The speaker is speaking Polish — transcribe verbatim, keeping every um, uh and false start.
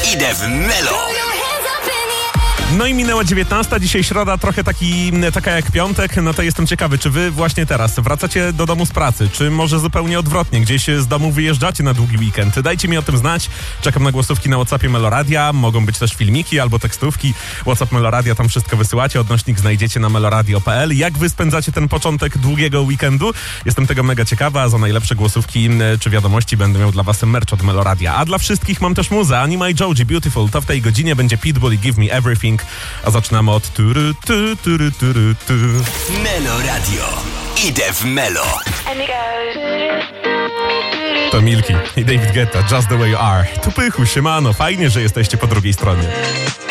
Idę w Melo. No i minęła dziewiętnasta, dzisiaj środa, trochę taki, taka jak piątek, no to jestem ciekawy, czy wy właśnie teraz wracacie do domu z pracy, czy może zupełnie odwrotnie, gdzieś z domu wyjeżdżacie na długi weekend. Dajcie mi o tym znać, czekam na głosówki na WhatsAppie Meloradia, mogą być też filmiki albo tekstówki, WhatsApp Meloradia, tam wszystko wysyłacie, odnośnik znajdziecie na meloradio kropka p l. Jak wy spędzacie ten początek długiego weekendu? Jestem tego mega ciekawa, a za najlepsze głosówki czy wiadomości będę miał dla was merch od Meloradia. A dla wszystkich mam też muzę, Anima i Joji Beautiful, to w tej godzinie będzie Pitbull i Give Me Everything. A zaczynamy od turu, tu, turu, turu, tu. Melo Radio. Idę w Melo. To Milki i David Guetta, Just the Way You Are. Tu Pychu, siemano, fajnie, że jesteście po drugiej stronie.